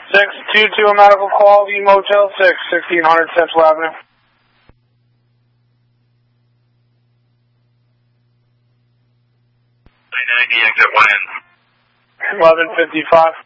622 Medical Quality Motel 6, 1600 Central Avenue. 390, exit 1 in. 1155.